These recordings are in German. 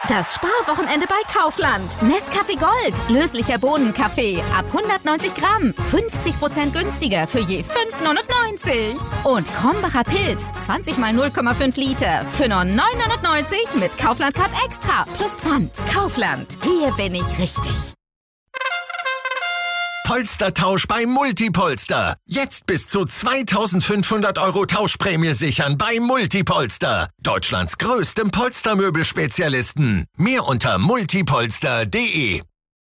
Das Sparwochenende bei Kaufland. Nescafé Gold, löslicher Bohnenkaffee, ab 190 Gramm, 50% günstiger für je 5,99. Und Krombacher Pilz, 20 mal 0,5 Liter, für nur 9,99 mit Kaufland Card Extra, plus Pfand. Kaufland, hier bin ich richtig. Polstertausch bei Multipolster. Jetzt bis zu 2.500 € Tauschprämie sichern bei Multipolster. Deutschlands größtem Polstermöbelspezialisten. Mehr unter multipolster.de.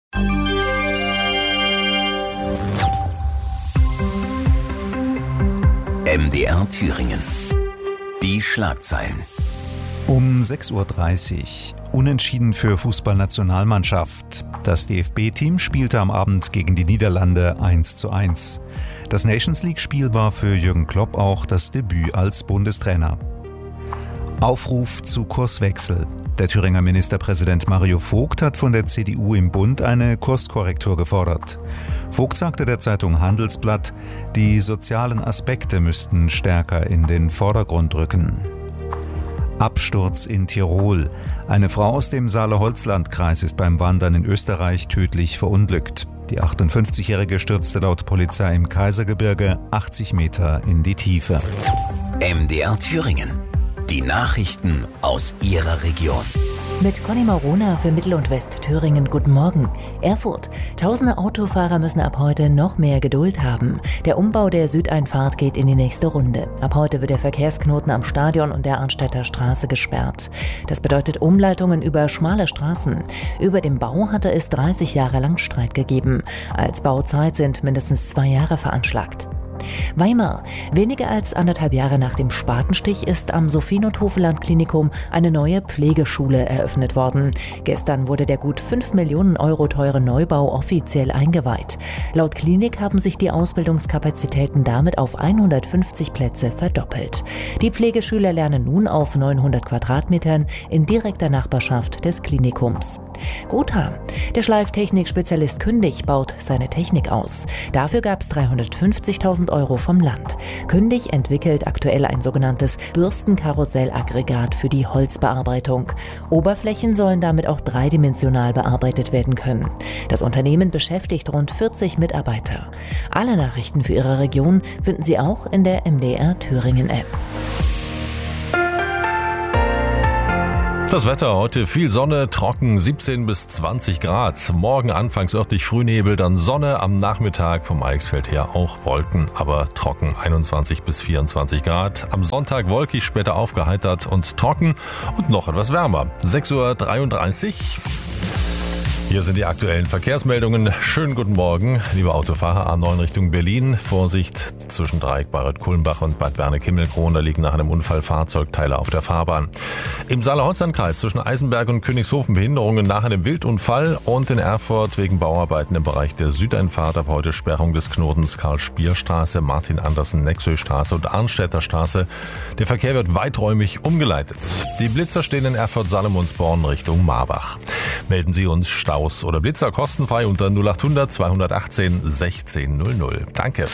MDR Thüringen. Die Schlagzeilen. Um 6:30 Uhr. Unentschieden für Fußballnationalmannschaft. Das DFB-Team spielte am Abend gegen die Niederlande 1:1. Das Nations-League-Spiel war für Jürgen Klopp auch das Debüt als Bundestrainer. Aufruf zu Kurswechsel. Der Thüringer Ministerpräsident Mario Vogt hat von der CDU im Bund eine Kurskorrektur gefordert. Vogt sagte der Zeitung Handelsblatt, die sozialen Aspekte müssten stärker in den Vordergrund rücken. Absturz in Tirol. Eine Frau aus dem Saale-Holzland-Kreis ist beim Wandern in Österreich tödlich verunglückt. Die 58-Jährige stürzte laut Polizei im Kaisergebirge 80 Meter in die Tiefe. MDR Thüringen. Die Nachrichten aus Ihrer Region. Mit Conny Marona für Mittel- und Westthüringen. Guten Morgen. Erfurt. Tausende Autofahrer müssen ab heute noch mehr Geduld haben. Der Umbau der Südeinfahrt geht in die nächste Runde. Ab heute wird der Verkehrsknoten am Stadion und der Arnstädter Straße gesperrt. Das bedeutet Umleitungen über schmale Straßen. Über dem Bau hatte es 30 Jahre lang Streit gegeben. Als Bauzeit sind mindestens 2 Jahre veranschlagt. Weimar. Weniger als 1,5 Jahre nach dem Spatenstich ist am Sophie-Hofeland-Klinikum eine neue Pflegeschule eröffnet worden. Gestern wurde der gut 5 Millionen € teure Neubau offiziell eingeweiht. Laut Klinik haben sich die Ausbildungskapazitäten damit auf 150 Plätze verdoppelt. Die Pflegeschüler lernen nun auf 900 Quadratmetern in direkter Nachbarschaft des Klinikums. Gotha. Der Schleiftechnik-Spezialist Kündig baut seine Technik aus. Dafür gab es 350.000 € vom Land. Kündig entwickelt aktuell ein sogenanntes Bürstenkarussellaggregat für die Holzbearbeitung. Oberflächen sollen damit auch dreidimensional bearbeitet werden können. Das Unternehmen beschäftigt rund 40 Mitarbeiter. Alle Nachrichten für Ihre Region finden Sie auch in der MDR Thüringen App. Das Wetter heute viel Sonne, trocken 17 bis 20 Grad. Morgen anfangs örtlich Frühnebel, dann Sonne, am Nachmittag vom Eichsfeld her auch Wolken, aber trocken 21 bis 24 Grad. Am Sonntag wolkig, später aufgeheitert und trocken und noch etwas wärmer. 6:33 Uhr. Hier sind die aktuellen Verkehrsmeldungen. Schönen guten Morgen, liebe Autofahrer. A9 Richtung Berlin. Vorsicht zwischen Dreieck Bayreuth-Kulmbach und Bad Berne-Kimmelkron. Da liegen nach einem Unfall Fahrzeugteile auf der Fahrbahn. Im Saale-Holzland-Kreis zwischen Eisenberg und Königshofen Behinderungen nach einem Wildunfall. Und in Erfurt wegen Bauarbeiten im Bereich der Südeinfahrt ab heute Sperrung des Knotens Karl-Spier-Straße, Martin-Andersen-Nexö-Straße und Arnstädter Straße. Der Verkehr wird weiträumig umgeleitet. Die Blitzer stehen in Erfurt-Salomonsborn Richtung Marbach. Melden Sie uns Staus oder Blitzer kostenfrei unter 0800 218 1600. Danke.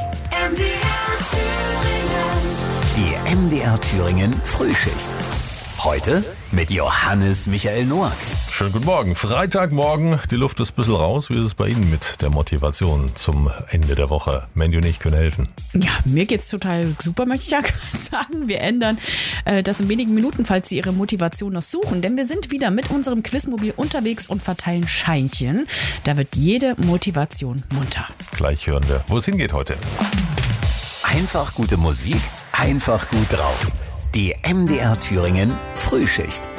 Die MDR Thüringen Frühschicht. Heute mit Johannes Michael Noack. Schönen guten Morgen. Freitagmorgen, die Luft ist ein bisschen raus. Wie ist es bei Ihnen mit der Motivation zum Ende der Woche? Mandy und ich können helfen. Ja, mir geht's total super, möchte ich ja gerade sagen. Wir ändern das in wenigen Minuten, falls Sie Ihre Motivation noch suchen. Denn wir sind wieder mit unserem Quizmobil unterwegs und verteilen Scheinchen. Da wird jede Motivation munter. Gleich hören wir, wo es hingeht heute. Einfach gute Musik, einfach gut drauf. Die MDR Thüringen Frühschicht.